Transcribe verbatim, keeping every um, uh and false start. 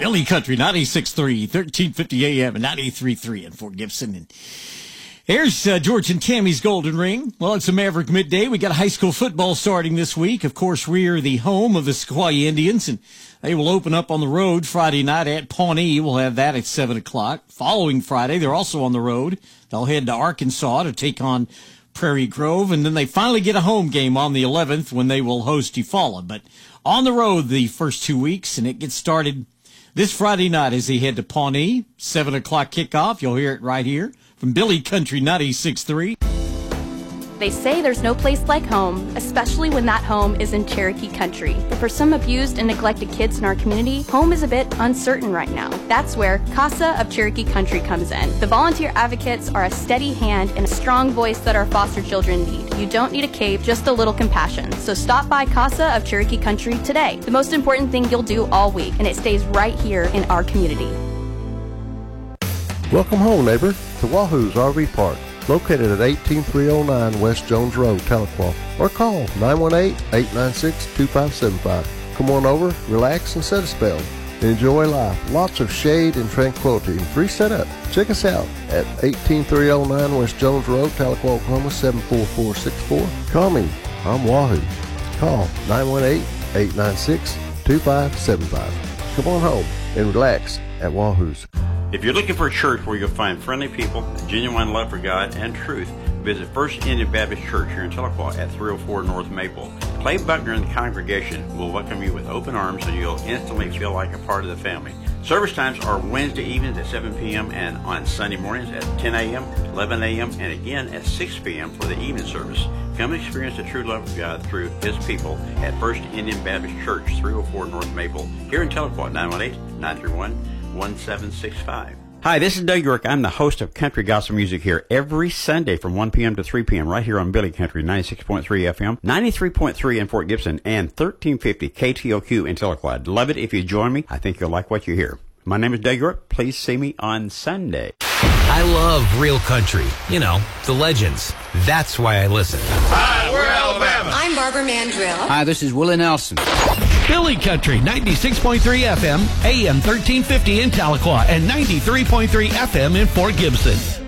Billy Country, ninety-six point three, thirteen fifty A M and ninety-three point three in Fort Gibson. And here's uh, George and Tammy's Golden Ring. Well, it's a Maverick midday. We got high school football starting this week. Of course, we're the home of the Sequoia Indians, and they will open up on the road Friday night at Pawnee. We'll have that at seven o'clock. Following Friday, they're also on the road. They'll head to Arkansas to take on Prairie Grove, and then they finally get a home game on the eleventh when they will host Eufaula. But on the road the first two weeks, and it gets started this Friday night as they head to Pawnee. seven o'clock kickoff. You'll hear it right here from Billy Country ninety-six point three. They say there's no place like home, especially when that home is in Cherokee Country. But for some abused and neglected kids in our community, home is a bit uncertain right now. That's where CASA of Cherokee Country comes in. The volunteer advocates are a steady hand and a strong voice that our foster children need. You don't need a cape, just a little compassion. So stop by CASA of Cherokee Country today. The most important thing you'll do all week, and it stays right here in our community. Welcome home, neighbor, to Wahoo's R V Park, located at eighteen three oh nine West Jones Road, Tahlequah, or call nine one eight, eight nine six, two five seven five. Come on over, relax, and set a spell. Enjoy life. Lots of shade and tranquility and free setup. Check us out at eighteen three oh nine West Jones Road, Tahlequah, Oklahoma, seven four four six four. Call me. I'm Wahoo. Call nine one eight, eight nine six, two five seven five. Come on home and relax at Wahoo's. If you're looking for a church where you'll find friendly people, genuine love for God, and truth, visit First Indian Baptist Church here in Tahlequah at three oh four North Maple. Clay Buckner and the congregation will welcome you with open arms, and you'll instantly feel like a part of the family. Service times are Wednesday evenings at seven p.m. and on Sunday mornings at ten a.m., eleven a.m., and again at six p.m. for the evening service. Come and experience the true love of God through His people at First Indian Baptist Church, three oh four North Maple, here in Tahlequah, nine one eight, nine three one, one seven six five. Hi, this is Doug York. I'm the host of Country Gospel Music here every Sunday from one p.m. to three p.m. right here on Billy Country, ninety-six point three F M, ninety-three point three in Fort Gibson, and thirteen fifty K T O Q in Tahlequah. I'd love it if you join me. I think you'll like what you hear. My name is Doug York. Please see me on Sunday. I love real country. You know, the legends. That's why I listen. Hi, we're Alabama. I'm Barbara Mandrill. Hi, this is Willie Nelson. Billy Country, ninety-six point three F M, A M thirteen fifty in Tahlequah, and ninety-three point three F M in Fort Gibson.